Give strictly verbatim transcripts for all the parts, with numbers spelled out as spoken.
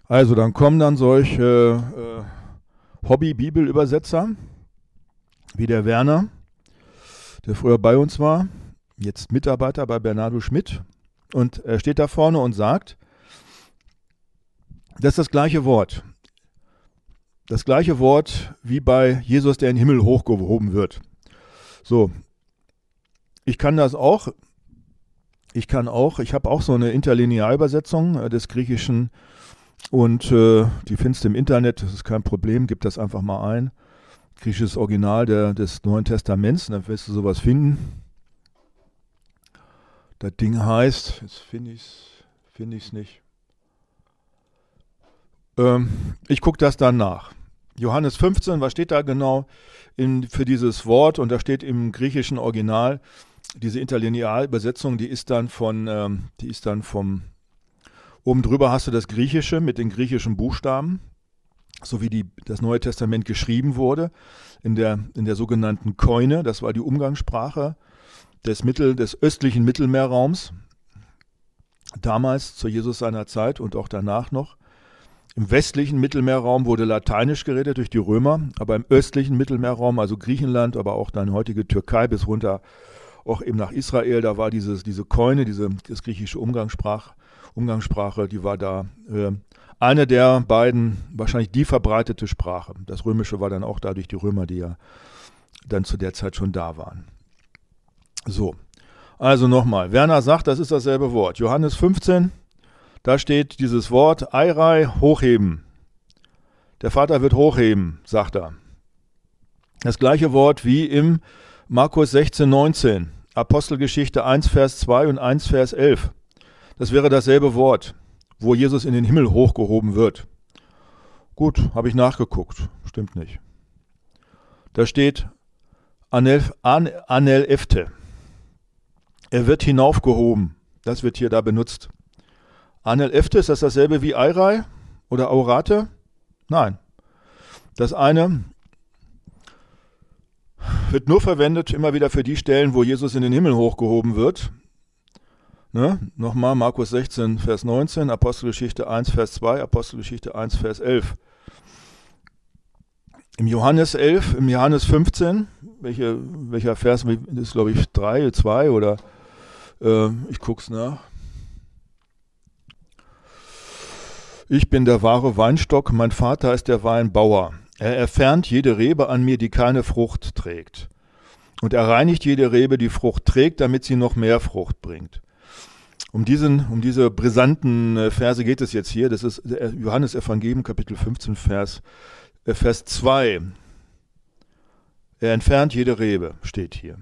Also dann kommen dann solche äh, Hobby-Bibelübersetzer, wie der Werner, der früher bei uns war, jetzt Mitarbeiter bei Bernardo Schmidt. Und er steht da vorne und sagt, das ist das gleiche Wort. Das gleiche Wort wie bei Jesus, der in den Himmel hochgehoben wird. So, ich kann das auch. Ich kann auch, ich habe auch so eine Interlinearübersetzung äh, des Griechischen und äh, die findest du im Internet, das ist kein Problem, gib das einfach mal ein. Griechisches Original der, des Neuen Testaments, dann wirst du sowas finden. Das Ding heißt, jetzt finde ich es find ich's nicht. Ähm, ich gucke das dann nach. Johannes fünfzehn, was steht da genau in, für dieses Wort? Und da steht im griechischen Original, diese Interlinearübersetzung, die ist dann von, ähm, die ist dann vom, oben drüber hast du das Griechische mit den griechischen Buchstaben, so wie die, das Neue Testament geschrieben wurde, in der, in der sogenannten Koine, das war die Umgangssprache des, Mittel, des östlichen Mittelmeerraums, damals zu Jesus seiner Zeit und auch danach noch. Im westlichen Mittelmeerraum wurde Lateinisch geredet durch die Römer, aber im östlichen Mittelmeerraum, also Griechenland, aber auch dann heutige Türkei bis runter auch eben nach Israel, da war dieses, diese Koine, diese das griechische Umgangssprache, Umgangssprache, die war da äh, eine der beiden, wahrscheinlich die verbreitete Sprache. Das Römische war dann auch da durch die Römer, die ja dann zu der Zeit schon da waren. So, also nochmal, Werner sagt, das ist dasselbe Wort. Johannes fünfzehn, da steht dieses Wort, Eirei, hochheben. Der Vater wird hochheben, sagt er. Das gleiche Wort wie im Markus sechzehn, neunzehn, Apostelgeschichte eins, Vers zwei und eins, Vers elf. Das wäre dasselbe Wort, wo Jesus in den Himmel hochgehoben wird. Gut, habe ich nachgeguckt, stimmt nicht. Da steht Anel, an, Anelefte. Er wird hinaufgehoben. Das wird hier da benutzt. Anelefte, ist das dasselbe wie Eirei oder Aurate? Nein. Das eine wird nur verwendet immer wieder für die Stellen, wo Jesus in den Himmel hochgehoben wird. Ne? Nochmal Markus sechzehn, Vers neunzehn, Apostelgeschichte eins, Vers zwei, Apostelgeschichte eins, Vers elf. Im Johannes elf, im Johannes fünfzehn, welche, welcher Vers, das ist glaube ich drei, zwei oder äh, ich gucke es nach. Ich bin der wahre Weinstock, mein Vater ist der Weinbauer. Er entfernt jede Rebe an mir, die keine Frucht trägt. Und er reinigt jede Rebe, die Frucht trägt, damit sie noch mehr Frucht bringt. Um, diesen, um diese brisanten Verse geht es jetzt hier. Das ist Johannes Evangelium, Kapitel fünfzehn, Vers, äh, Vers zwei. Er entfernt jede Rebe, steht hier.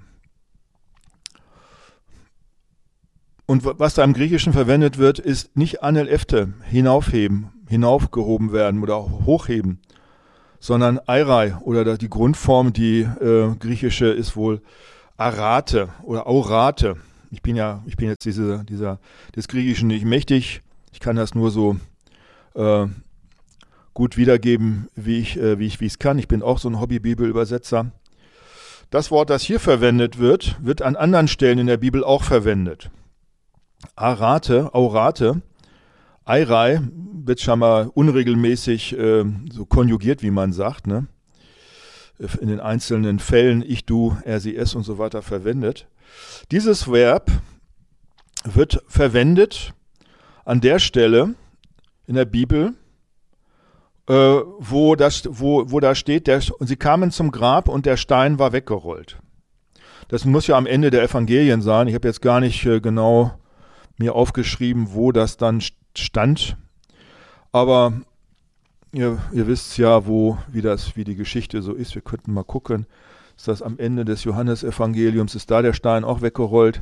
Und was da im Griechischen verwendet wird, ist nicht Anelefte, hinaufheben, hinaufgehoben werden oder hochheben, sondern Eirei oder die Grundform, die äh, griechische, ist wohl Arate oder Aurate. Ich bin ja, ich bin jetzt diese, dieser, des Griechischen nicht mächtig. Ich kann das nur so äh, gut wiedergeben, wie ich, äh, wie ich, wie ich es kann. Ich bin auch so ein Hobby-Bibelübersetzer. Das Wort, das hier verwendet wird, wird an anderen Stellen in der Bibel auch verwendet. Arate, Aurate, Eirei wird schon mal unregelmäßig äh, so konjugiert, wie man sagt, ne? In den einzelnen Fällen ich, du, er, sie, es und so weiter verwendet. Dieses Verb wird verwendet an der Stelle in der Bibel, äh, wo, das, wo, wo da steht, der, und sie kamen zum Grab und der Stein war weggerollt. Das muss ja am Ende der Evangelien sein. Ich habe jetzt gar nicht äh, genau mir aufgeschrieben, wo das dann stand. Aber ihr, ihr wisst ja, wo, wie, das, wie die Geschichte so ist. Wir könnten mal gucken. Ist das am Ende des Johannesevangeliums? Ist da der Stein auch weggerollt?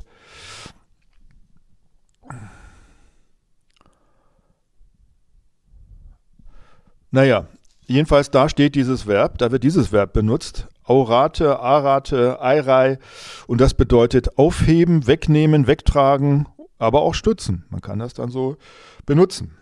Naja, jedenfalls da steht dieses Verb, da wird dieses Verb benutzt. Aurate, Arate, Eirei. Und das bedeutet aufheben, wegnehmen, wegtragen, aber auch stützen. Man kann das dann so benutzen.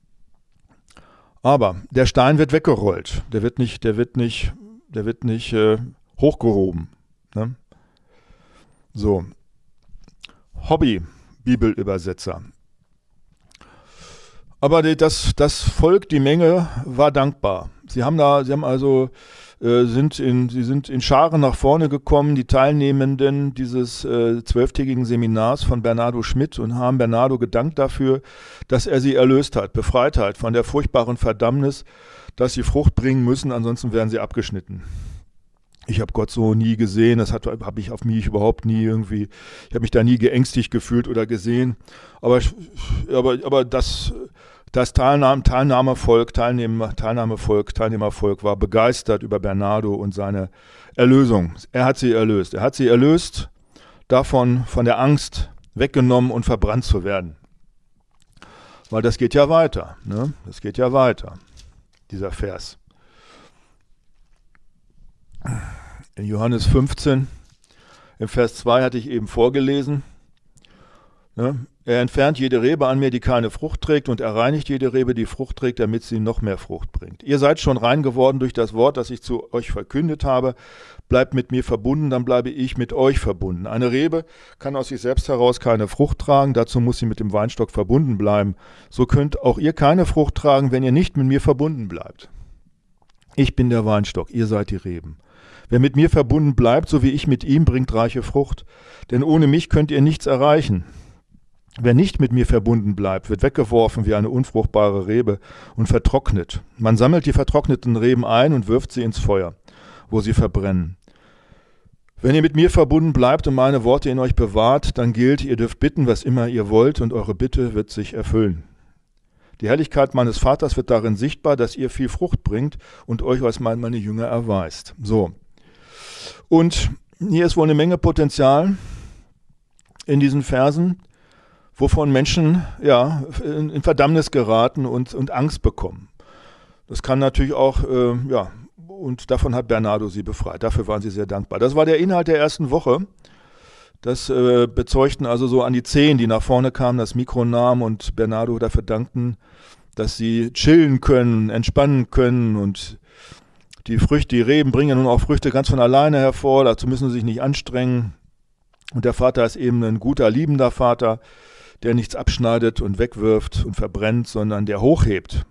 Aber der Stein wird weggerollt. Der wird nicht, der wird nicht, der wird nicht äh, hochgehoben. Ne? So. Hobby-Bibelübersetzer. Aber die, das, das Volk, die Menge, war dankbar. Sie haben da, sie haben also, äh, sind in, sie sind in Scharen nach vorne gekommen, die Teilnehmenden dieses äh, zwölftägigen Seminars von Bernardo Schmidt, und haben Bernardo gedankt dafür, dass er sie erlöst hat, befreit hat von der furchtbaren Verdammnis, dass sie Frucht bringen müssen, ansonsten werden sie abgeschnitten. Ich habe Gott so nie gesehen, das habe ich auf mich überhaupt nie irgendwie, ich habe mich da nie geängstigt gefühlt oder gesehen, aber, aber, aber das, das Teilnahme, Teilnahmevolk, Teilnehmer, Teilnahmevolk, Teilnehmervolk war begeistert über Bernardo und seine Erlösung. Er hat sie erlöst, er hat sie erlöst davon, von der Angst weggenommen und verbrannt zu werden. Weil das geht ja weiter, ne? Das geht ja weiter, dieser Vers. In Johannes fünfzehn, im Vers zwei hatte ich eben vorgelesen, ne? Er entfernt jede Rebe an mir, die keine Frucht trägt, und er reinigt jede Rebe, die Frucht trägt, damit sie noch mehr Frucht bringt. Ihr seid schon rein geworden durch das Wort, das ich zu euch verkündet habe. Bleibt mit mir verbunden, dann bleibe ich mit euch verbunden. Eine Rebe kann aus sich selbst heraus keine Frucht tragen, dazu muss sie mit dem Weinstock verbunden bleiben. So könnt auch ihr keine Frucht tragen, wenn ihr nicht mit mir verbunden bleibt. Ich bin der Weinstock, ihr seid die Reben. Wer mit mir verbunden bleibt, so wie ich mit ihm, bringt reiche Frucht. Denn ohne mich könnt ihr nichts erreichen. Wer nicht mit mir verbunden bleibt, wird weggeworfen wie eine unfruchtbare Rebe und vertrocknet. Man sammelt die vertrockneten Reben ein und wirft sie ins Feuer, wo sie verbrennen. Wenn ihr mit mir verbunden bleibt und meine Worte in euch bewahrt, dann gilt, ihr dürft bitten, was immer ihr wollt, und eure Bitte wird sich erfüllen. Die Herrlichkeit meines Vaters wird darin sichtbar, dass ihr viel Frucht bringt und euch als meine Jünger erweist. So. Und hier ist wohl eine Menge Potenzial in diesen Versen, wovon Menschen ja, in, in Verdammnis geraten und, und Angst bekommen. Das kann natürlich auch, äh, ja, und davon hat Bernardo sie befreit. Dafür waren sie sehr dankbar. Das war der Inhalt der ersten Woche. Das äh, bezeugten also so an die zehn, die nach vorne kamen, das Mikro nahmen und Bernardo dafür dankten, dass sie chillen können, entspannen können, und die Früchte, die Reben bringen ja nun auch Früchte ganz von alleine hervor, dazu müssen sie sich nicht anstrengen. Und der Vater ist eben ein guter, liebender Vater, der nichts abschneidet und wegwirft und verbrennt, sondern der hochhebt.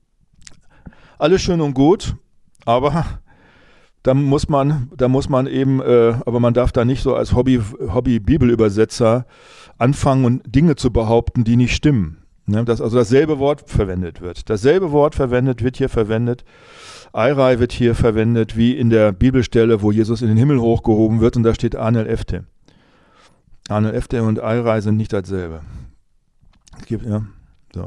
Alles schön und gut, aber da muss man, da muss man eben, äh, aber man darf da nicht so als Hobby, Hobby-Bibelübersetzer anfangen und Dinge zu behaupten, die nicht stimmen. Ne? Dass also dasselbe Wort verwendet wird. Dasselbe Wort verwendet, wird hier verwendet. Eirai wird hier verwendet, wie in der Bibelstelle, wo Jesus in den Himmel hochgehoben wird, und da steht Anel Efte. Anel Efte und Eirai sind nicht dasselbe. Es gibt, ja, so.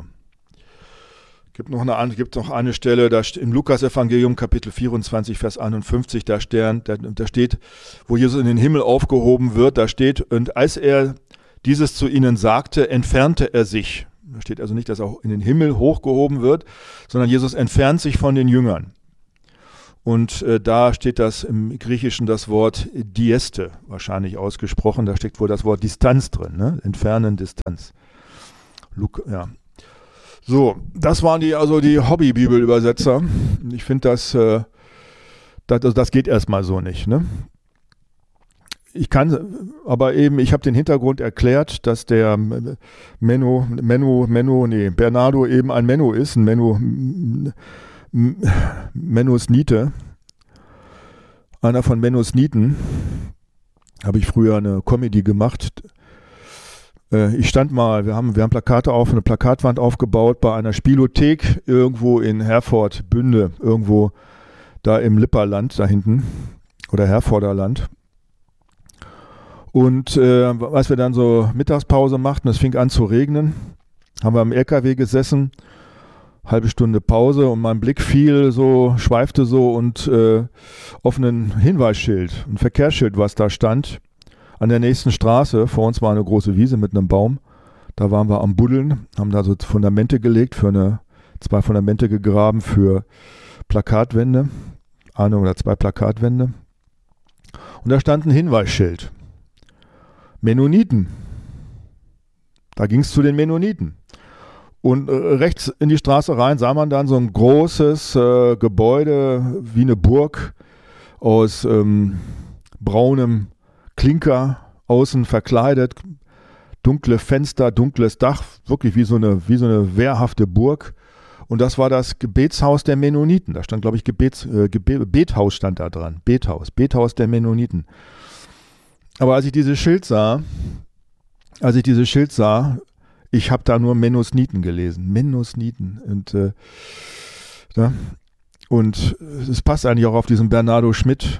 Gibt noch eine, gibt noch eine Stelle, da im Lukas-Evangelium, Kapitel vierundzwanzig, Vers einundfünfzig, da, stern, da, da steht, wo Jesus in den Himmel aufgehoben wird, da steht, und als er dieses zu ihnen sagte, entfernte er sich. Da steht also nicht, dass er auch in den Himmel hochgehoben wird, sondern Jesus entfernt sich von den Jüngern. Und äh, da steht das im Griechischen das Wort Dieste, wahrscheinlich ausgesprochen, da steckt wohl das Wort Distanz drin, ne? Entfernen, Distanz. Luke, ja. So, das waren die, also die Hobby-Bibelübersetzer. Ich finde, das, äh, das, also das geht erstmal so nicht. Ne? Ich kann, aber eben, ich habe den Hintergrund erklärt, dass der Menno, Menno, Menno, nee, Bernardo eben ein Menno ist, ein Menno, Mennosnite, einer von Mennosniten. Habe ich früher eine Comedy gemacht. Ich stand mal, wir haben, wir haben Plakate auf, eine Plakatwand aufgebaut bei einer Spielothek irgendwo in Herford, Bünde, irgendwo da im Lipperland da hinten oder Herforderland. Und äh, als wir dann so Mittagspause machten, es fing an zu regnen, haben wir am L K W gesessen, halbe Stunde Pause, und mein Blick fiel so, schweifte so und äh, auf ein Hinweisschild, ein Verkehrsschild, was da stand. An der nächsten Straße, vor uns war eine große Wiese mit einem Baum, da waren wir am Buddeln, haben da so Fundamente gelegt, für eine, zwei Fundamente gegraben für Plakatwände, eine oder zwei Plakatwände. Und da stand ein Hinweisschild. Mennoniten. Da ging es zu den Mennoniten. Und äh, rechts in die Straße rein sah man dann so ein großes äh, Gebäude, wie eine Burg aus ähm, braunem Klinker, außen verkleidet, dunkle Fenster, dunkles Dach, wirklich wie so eine, wie so eine wehrhafte Burg. Und das war das Gebetshaus der Mennoniten. Da stand, glaube ich, Gebets, äh, Gebe- Bethaus stand da dran. Bethaus, Bethaus der Mennoniten. Aber als ich dieses Schild sah, als ich dieses Schild sah, ich habe da nur Mennoniten gelesen. Mennoniten. Und, äh, ja. Und es passt eigentlich auch auf diesen Bernardo Schmidt,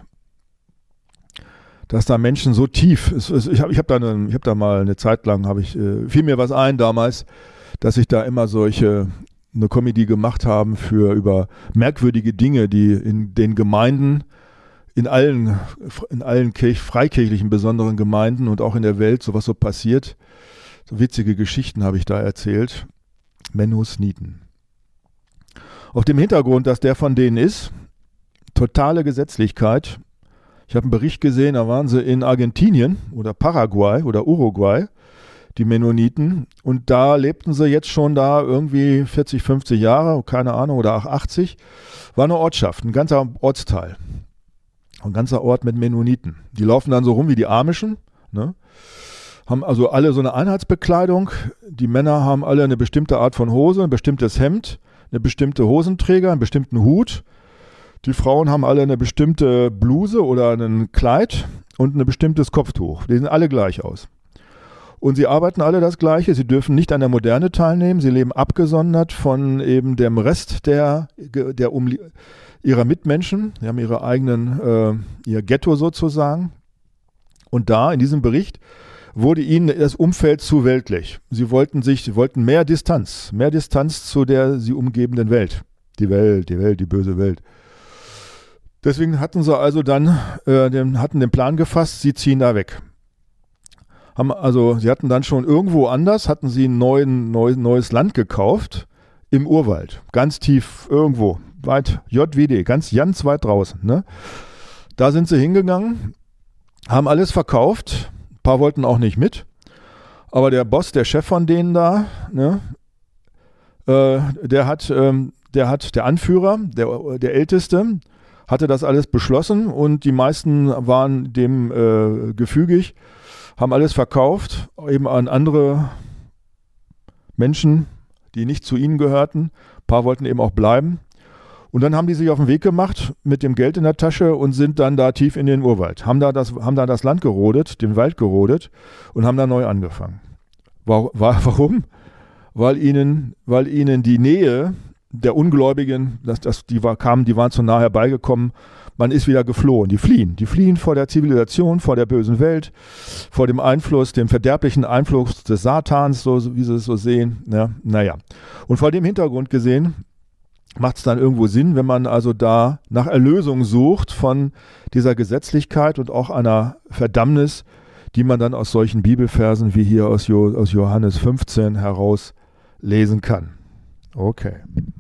dass da Menschen so tief, es, es, ich habe ich hab da, eine, ich hab da mal eine Zeit lang, habe ich, äh, fiel mir was ein damals, dass ich da immer solche, eine Comedy gemacht haben für über merkwürdige Dinge, die in den Gemeinden, in allen, in allen Kirch, freikirchlichen besonderen Gemeinden und auch in der Welt sowas so passiert. So witzige Geschichten habe ich da erzählt. Mennoniten. Auf dem Hintergrund, dass der von denen ist, totale Gesetzlichkeit. Ich habe einen Bericht gesehen, da waren sie in Argentinien oder Paraguay oder Uruguay, die Mennoniten. Und da lebten sie jetzt schon da irgendwie vierzig, fünfzig Jahre, keine Ahnung, oder auch achtzig. War eine Ortschaft, ein ganzer Ortsteil. Ein ganzer Ort mit Mennoniten. Die laufen dann so rum wie die Amischen, ne? Haben also alle so eine Einheitsbekleidung. Die Männer haben alle eine bestimmte Art von Hose, ein bestimmtes Hemd, eine bestimmte Hosenträger, einen bestimmten Hut. Die Frauen haben alle eine bestimmte Bluse oder ein Kleid und ein bestimmtes Kopftuch. Die sehen alle gleich aus. Und sie arbeiten alle das Gleiche. Sie dürfen nicht an der Moderne teilnehmen. Sie leben abgesondert von eben dem Rest der, der um, ihrer Mitmenschen. Sie haben ihre eigenen, äh, ihr Ghetto sozusagen. Und da, in diesem Bericht, wurde ihnen das Umfeld zu weltlich. Sie wollten sich, sie wollten mehr Distanz, mehr Distanz zu der sie umgebenden Welt. Die Welt, die Welt, die böse Welt. Deswegen hatten sie also dann, äh, den, hatten den Plan gefasst, sie ziehen da weg. Haben also, sie hatten dann schon irgendwo anders, hatten sie ein neuen, neu, neues Land gekauft, im Urwald, ganz tief irgendwo, weit, J W D, ganz, ganz weit draußen. Ne? Da sind sie hingegangen, haben alles verkauft, ein paar wollten auch nicht mit, aber der Boss, der Chef von denen da, ne, äh, der hat, ähm, der hat, der Anführer, der, der Älteste, hatte das alles beschlossen und die meisten waren dem äh, gefügig, haben alles verkauft, eben an andere Menschen, die nicht zu ihnen gehörten. Ein paar wollten eben auch bleiben. Und dann haben die sich auf den Weg gemacht mit dem Geld in der Tasche und sind dann da tief in den Urwald. Haben da das, haben da das Land gerodet, den Wald gerodet und haben da neu angefangen. Warum? Weil ihnen, weil ihnen die Nähe der Ungläubigen, das, das, die war, kamen, die waren zu nah herbeigekommen, man ist wieder geflohen. Die fliehen. Die fliehen vor der Zivilisation, vor der bösen Welt, vor dem Einfluss, dem verderblichen Einfluss des Satans, so wie sie es so sehen. Ja, naja. Und vor dem Hintergrund gesehen, macht es dann irgendwo Sinn, wenn man also da nach Erlösung sucht von dieser Gesetzlichkeit und auch einer Verdammnis, die man dann aus solchen Bibelversen wie hier aus, jo- aus Johannes fünfzehn heraus lesen kann. Okay.